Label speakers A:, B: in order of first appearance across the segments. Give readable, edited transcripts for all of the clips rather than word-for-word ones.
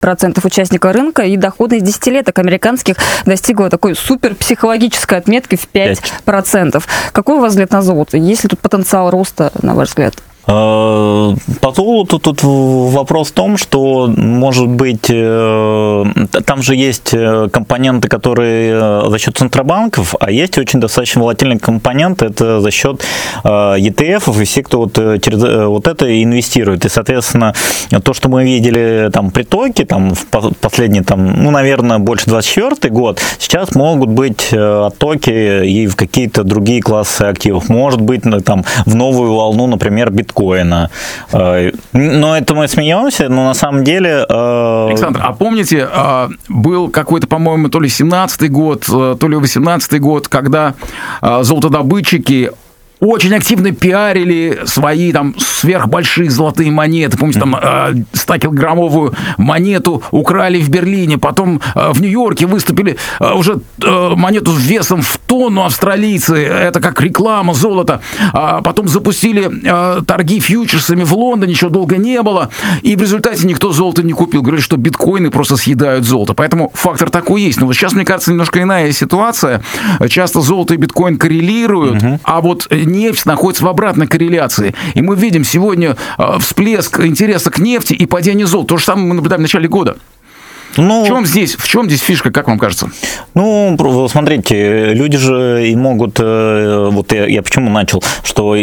A: участника рынка, и доходность десятилеток американских достигла такой супер психологической отметки в 5%. Какой у вас взгляд на золото? Есть ли тут потенциал роста, на ваш взгляд?
B: По золоту тут вопрос в том, что, может быть, там же есть компоненты, которые за счет центробанков, а есть очень достаточно волатильные компоненты, это за счет ETF и все, кто вот через вот это инвестирует. И, соответственно, то, что мы видели там притоки, там в последний, там, ну, наверное, больше 24-й год, сейчас могут быть оттоки и в какие-то другие классы активов. Может быть, там в новую волну, например, биткоина. Но это мы смеемся, но на самом деле...
C: Александр, а помните, был какой-то, по-моему, то ли 17-й год, то ли 18-й год, когда золотодобытчики очень активно пиарили свои там сверхбольшие золотые монеты. Помните, там 100-килограммовую монету украли в Берлине, потом в Нью-Йорке выступили уже монету весом в тонну австралийцы. Это как реклама золота. Потом запустили торги фьючерсами в Лондоне, ничего долго не было. И в результате никто золото не купил. Говорили, что биткоины просто съедают золото. Поэтому фактор такой есть. Но вот сейчас, мне кажется, немножко иная ситуация. Часто золото и биткоин коррелируют, а вот нефть находится в обратной корреляции. И мы видим сегодня всплеск интереса к нефти и падение золота. То же самое мы наблюдаем в начале года. Ну, в чем здесь фишка, как вам кажется?
B: Ну, смотрите, люди же и могут, вот я почему начал, что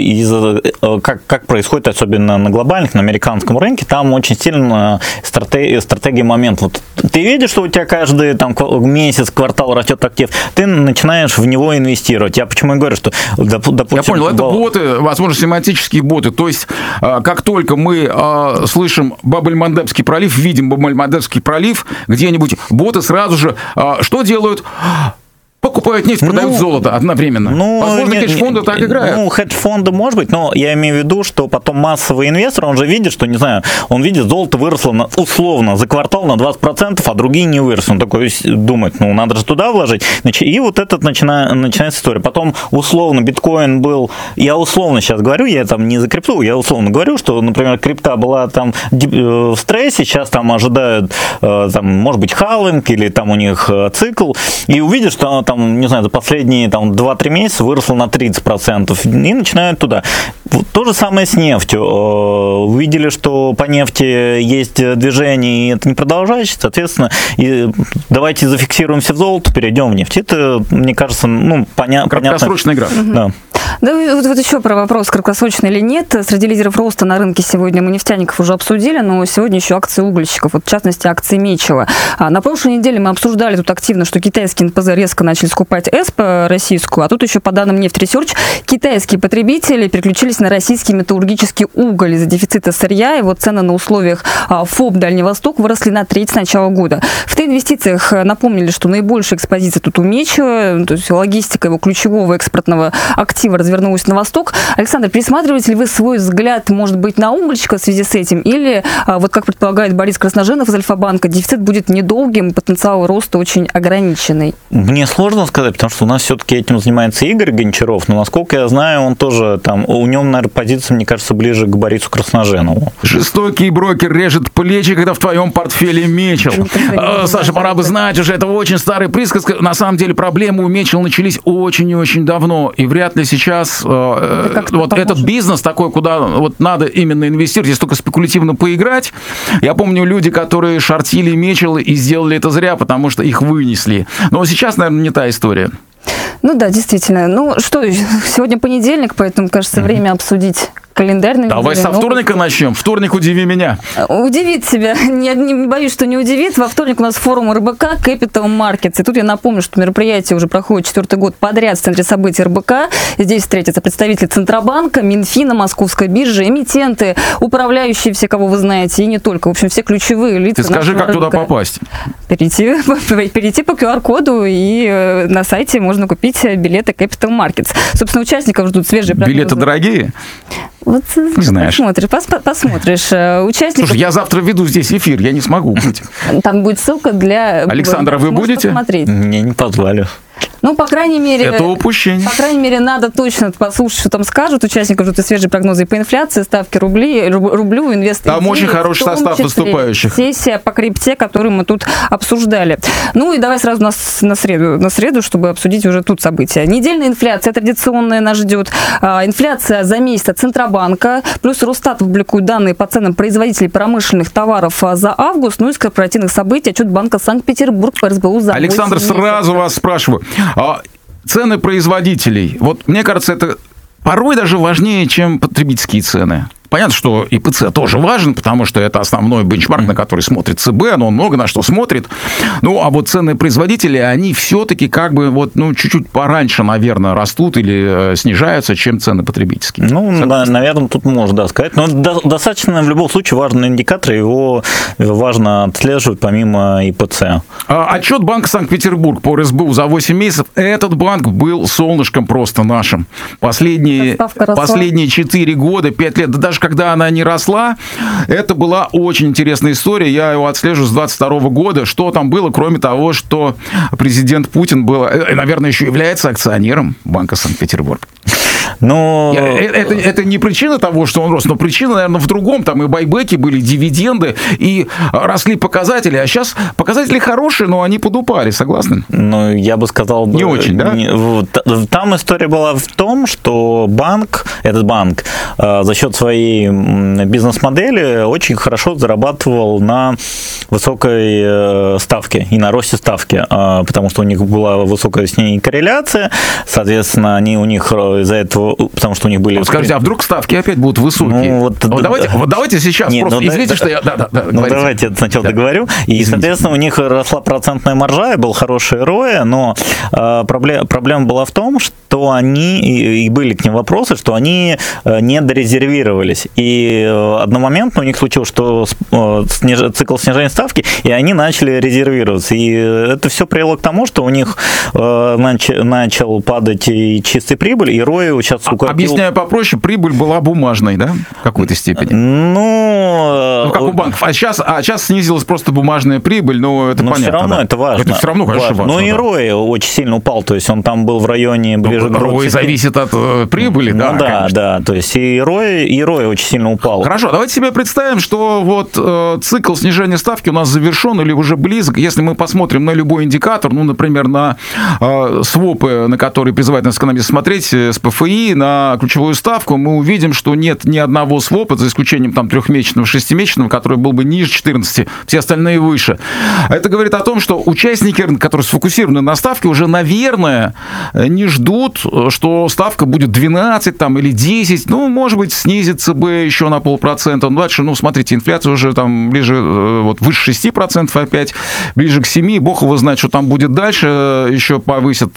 B: как происходит, особенно на глобальных, на американском рынке, там очень сильно стратегия момент. Вот ты видишь, что у тебя каждый там месяц, квартал растет актив, ты начинаешь в него инвестировать. Я почему и говорю, что, допустим...
C: Я понял, это боты, возможно, семантические боты. То есть, как только мы слышим Баб-эль-Мандебский пролив, видим Баб-эль-Мандебский пролив, где-нибудь боты сразу же что делают? Покупают нефть, продают золото одновременно. Возможно, хедж-фонды так играют.
B: Ну, хедж-фонды, может быть, но я имею в виду, что потом массовый инвестор, он же видит, что, не знаю, он видит, золото выросло условно за квартал на 20%, а другие не выросли. Он такой думает, ну, надо же туда вложить. И вот это начинается история. Потом, условно, биткоин был, я условно сейчас говорю, я там не за крипту, я условно говорю, что, например, крипта была там в стрессе, сейчас там ожидают, там, может быть, халвинг или там у них цикл, и увидят, что там, не знаю, за последние там 2-3 месяца выросло на 30%, и начинают туда. То же самое с нефтью. Увидели, что по нефти есть движение, и это не продолжающееся, соответственно, и давайте зафиксируемся в золото, перейдем в нефть. Это, мне кажется, ну, понятно.
C: Краткосрочная игра.
B: Да.
A: Да, вот еще про вопрос, краткосрочный или нет. Среди лидеров роста на рынке сегодня мы нефтяников уже обсудили, но сегодня еще акции угольщиков, вот в частности акции Мечева. На прошлой неделе мы обсуждали тут активно, что китайские НПЗ резко начали скупать ЭСП российскую, а тут еще по данным Нефтресерч китайские потребители переключились на российский металлургический уголь из-за дефицита сырья, и вот цены на условиях ФОБ Дальний Восток выросли на треть с начала года. В Т-инвестициях напомнили, что наибольшая экспозиция тут у Мечева, то есть логистика его ключевого экспортного актива развернулась на восток. Александр, пересматриваете ли вы свой взгляд, может быть, на угольщика в связи с этим? Или, вот как предполагает Борис Красноженов из Альфа-банка, дефицит будет недолгим, потенциал роста очень ограниченный?
B: Мне сложно сказать, потому что у нас все-таки этим занимается Игорь Гончаров, но, насколько я знаю, он тоже там, у него, наверное, позиция, мне кажется, ближе к Борису Красноженову.
C: Жестокий брокер режет плечи, когда в твоем портфеле Мечел. Саша, пора бы знать уже, это очень старая присказка. На самом деле проблемы у Мечел начались очень и очень давно, и вряд ли сейчас вот этот бизнес такой, куда вот надо именно инвестировать, если только спекулятивно поиграть. Я помню люди, которые шортили Мечел и сделали это зря, потому что их вынесли. Но сейчас, наверное, не та история.
A: Ну да, действительно. Ну что, сегодня понедельник, поэтому, кажется, время обсудить календарь.
C: Давай со вторника начнем. Вторник удиви меня.
A: Удивит себя. Не боюсь, что не удивит. Во вторник у нас форум РБК Capital Markets. И тут я напомню, что мероприятие уже проходит 4-й год подряд в центре событий РБК. Здесь встретятся представители Центробанка, Минфина, Московской биржи, эмитенты, управляющие, все, кого вы знаете, и не только. В общем, все ключевые лица.
C: Ты скажи, как туда попасть?
A: Перейти по QR-коду, и на сайте можно купить билеты Capital Markets. Собственно, участников ждут свежие прогнозы.
C: Билеты дорогие?
A: Вот
C: не знаешь.
A: Посмотришь. Участников...
C: Слушай, я завтра веду здесь эфир, я не смогу быть.
A: Там будет ссылка для...
C: Александра, вы будете?
A: Посмотреть.
B: Мне не позвали.
A: Ну, по крайней мере...
C: Это упущение.
A: По крайней мере, надо точно послушать, что там скажут участникам, что это свежие прогнозы по инфляции, ставки рублю, инвесторы.
C: Там очень хороший состав выступающих.
A: Сессия по крипте, которую мы тут обсуждали. Ну и давай сразу на среду, чтобы обсудить уже тут события. Недельная инфляция традиционная нас ждет. Инфляция за месяц от Центробанка. Плюс Росстат публикует данные по ценам производителей промышленных товаров за август. Ну и из корпоративных событий отчет Банка Санкт-Петербург по РСБУ за
C: Александр, сразу вас спрашиваю. Цены производителей. Вот мне кажется, это порой даже важнее, чем потребительские цены. Понятно, что ИПЦ тоже важен, потому что это основной бенчмарк, на который смотрит ЦБ, но он много на что смотрит. Ну, а вот цены производителей, они все-таки как бы вот, ну, чуть-чуть пораньше, наверное, растут или снижаются, чем цены потребительские.
B: Ну, наверное, тут можно, сказать. Но достаточно в любом случае важный индикатор, его важно отслеживать помимо ИПЦ.
C: Отчет Банка Санкт-Петербург по РСБУ за 8 месяцев. Этот банк был солнышком просто нашим. Последние 4 года, 5 лет, да даже когда она не росла, это была очень интересная история. Я его отслеживаю с 22 года. Что там было, кроме того, что президент Путин был, наверное, еще является акционером Банка Санкт-Петербург.
B: Но...
C: Это не причина того, что он рос, но причина, наверное, в другом. Там и байбеки были, дивиденды, и росли показатели. А сейчас показатели хорошие, но они подупали, согласны?
B: Ну, я бы сказал...
C: Не очень, да?
B: Там история была в том, что этот банк за счет своей бизнес-модели очень хорошо зарабатывал на высокой ставке и на росте ставки, потому что у них была высокая с ней корреляция, соответственно, у них из-за этого, потому что у них были...
C: Скажите, а вдруг ставки опять будут высокие?
B: Ну,
C: давайте сейчас просто... Извините, что я...
B: давайте я сначала договорю. И, соответственно, у них росла процентная маржа, и был хороший ROE, но проблема была в том, что они, и были к ним вопросы, что они не дорезервировались. И одномоментно у них случилось, что цикл снижения ставки, и они начали резервироваться. И это все привело к тому, что у них начал падать и чистая прибыль, и ROE сейчас укатил.
C: Объясняю попроще, прибыль была бумажной, да, в какой-то степени?
B: Ну,
C: как у банков. А сейчас снизилась просто бумажная прибыль, но это понятно.
B: Все равно
C: да?
B: Это важно.
C: Это все равно, конечно, важно.
B: Ну и ROE очень сильно упал, то есть он там был в районе ближе к...
C: ROE зависит от прибыли, да,
B: ну, да, то есть и ROE очень сильно упал.
C: Хорошо, давайте себе представим, что вот цикл снижения ставки у нас завершен или уже близок. Если мы посмотрим на любой индикатор, ну, например, на свопы, на которые призывает нас экономист смотреть, с ПФИ, на ключевую ставку, мы увидим, что нет ни одного свопа, за исключением там 3-месячного, 6-месячного, который был бы ниже 14, все остальные выше. Это говорит о том, что участники рынка, которые сфокусированы на ставке, уже, наверное, не ждут, что ставка будет 12 там, или 10, ну, может быть, снизится бы еще на 0,5%. Ну, дальше, ну, смотрите, инфляция уже там ближе, вот, выше 6% опять, ближе к 7%, бог его знает, что там будет дальше, еще повысят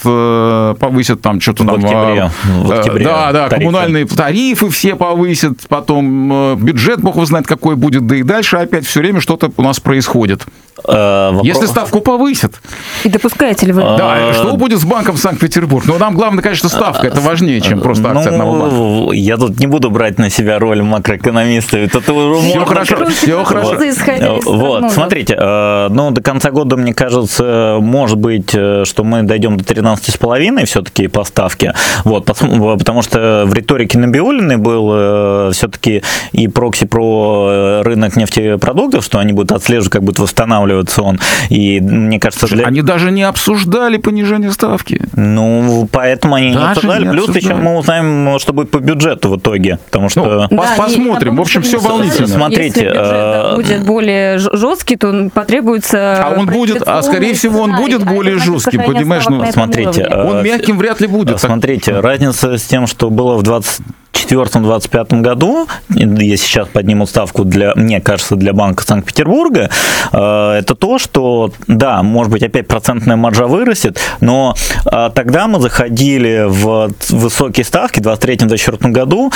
C: там что-то там...
B: В октябре
C: да,
B: тарифы.
C: Коммунальные тарифы все повысят, потом бюджет, бог его знает, какой будет, да и дальше опять все время что-то у нас происходит. Если ставку повысят.
A: И допускаете ли вы?
C: Да, что будет с Банком Санкт-Петербург? Ну, нам главное, конечно, ставка, это важнее, чем просто акция одного банка.
B: Я тут не буду брать на себя роль макроэкономиста.
C: Все хорошо.
B: Вот, смотрите, ну, до конца года, мне кажется, может быть, что мы дойдем до 13,5 все-таки по ставке. Вот, потому что в риторике Набиуллиной был все-таки и прокси про рынок нефтепродуктов, что они будут отслеживать, как будет восстанавливаться он. И мне кажется,
C: они даже не обсуждали понижение ставки.
B: Ну, поэтому они не обсуждали. Плюс еще мы узнаем, что будет по бюджету в итоге. Потому что...
C: Посмотрим. В общем, все волнительно.
B: Смотрите.
A: Если бюджет будет более жесткий, то потребуется...
C: А он будет, скорее всего, он будет более жестким, понимаешь? Ну,
B: смотрите.
C: Он мягким вряд ли будет.
B: Смотрите, разница с тем, что было в 2024-2025 году, если сейчас поднимут ставку, мне кажется, для Банка Санкт-Петербурга, это то, что, да, может быть, опять процентная маржа вырастет, но тогда мы заходили в высокие ставки в 2023-2024 году,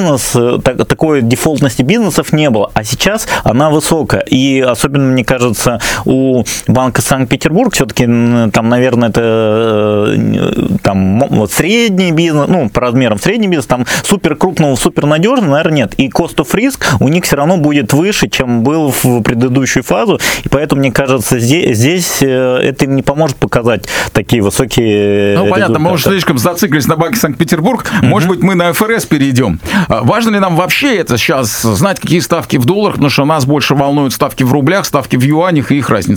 B: такой дефолтности бизнесов не было, а сейчас она высокая. И особенно, мне кажется, у Банка Санкт-Петербург все-таки там, наверное, это там вот средний бизнес, ну, по размерам средний бизнес, там супер суперкрупного, супернадежного, наверное, нет. И cost of risk у них все равно будет выше, чем был в предыдущую фазу, и поэтому, мне кажется, здесь это им не поможет показать такие высокие результаты.
C: Понятно, мы уже слишком зациклились на Банке Санкт-Петербург. Может быть, мы на ФРС перейдем. Важно ли нам вообще это сейчас знать, какие ставки в долларах, потому что нас больше волнуют ставки в рублях, ставки в юанях и их разница?